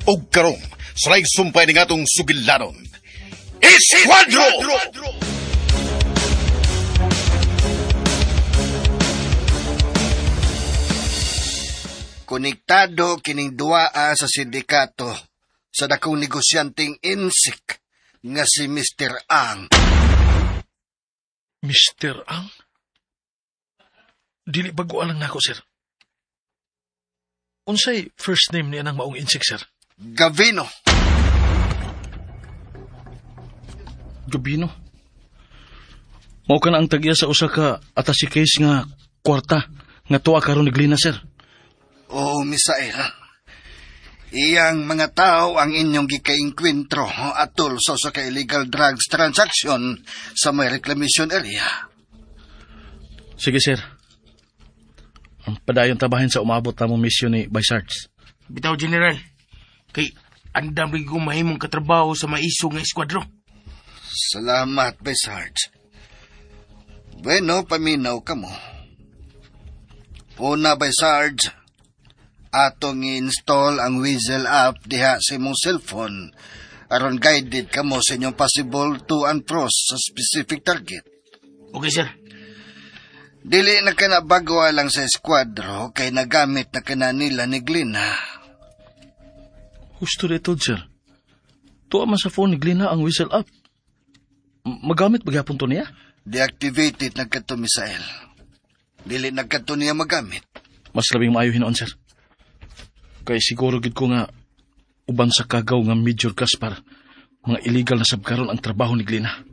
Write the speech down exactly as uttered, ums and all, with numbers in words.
O karong, salay sumpay ng atong sugilanon. Esquadro! Konektado kining duaa sa sindikato sa dakong negosyanteng insik nga si Mister Ang. Mister Ang? Dili baguan lang nako, sir. Unsay first name niya ng maong insik, sir? Gavino. Gabino? Mao ka na ang tagya sa usa ka attaché case nga kwarta nga tuwa karon ni Glina, sir. Oo, Misael. Iyang mga tao ang inyong gikainkwentro atol sa usa ka illegal drugs transaction sa may reclamation area. Sige, sir. Ang padayon tabahin sa umabot na mong misyon ni Vice Sarge. Bitaw, General. Kay andam rin kong mahimong katrabaho sa maiso nga eskwadro. Salamat, Vice Sarge. Bueno, paminaw ka mo. Una, Vice Sarge, atong i-install ang Weasel app diha sa imong cellphone aron guided ka mo sa inyong possible to and fro sa specific target. Okay, sir. Dili na ka na bagawa lang sa eskwadro kay nagamit na ka na nila ni Glina. Gusto dito, sir. Tuwa man sa phone ni Glina ang Weasel app. M- magamit magyapon to niya? Deactivated na ka to, Misael. Dili na ka to niya magamit. Mas labing maayo hinoon, sir. Kaya siguro gid ko nga uban sa kagaw nga Major Gaspar, mga illegal na sabkaron ang trabaho ni Glina.